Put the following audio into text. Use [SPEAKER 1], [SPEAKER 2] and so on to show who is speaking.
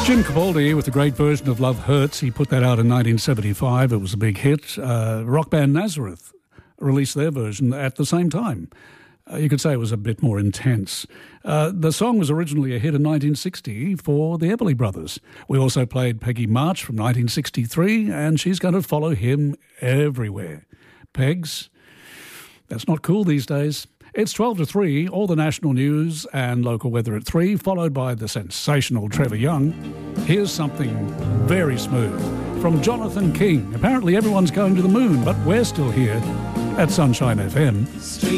[SPEAKER 1] Jim Capaldi with a great version of Love Hurts. He put that out in 1975. It was a big hit. Rock band Nazareth released their version at the same time. You could say it was a bit more intense. The song was originally a hit in 1960 for the Everly Brothers. We also played Peggy March from 1963, and she's going to follow him everywhere. Pegs, that's not cool these days. It's 12 to 3, all the national news and local weather at 3, followed by the sensational Trevor Young. Here's something very smooth from Jonathan King. Apparently everyone's going to the moon, but we're still here at Sunshine FM.